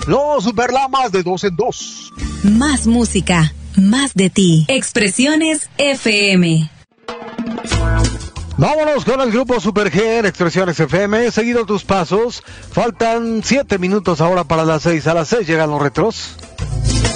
Los Superlamas de 2 en 2. Más música, más de ti. Expresiones FM. Vámonos con el grupo Super G en Expresiones FM. He seguido tus pasos. Faltan 7 minutos ahora para las 6. A las 6 llegan los retros.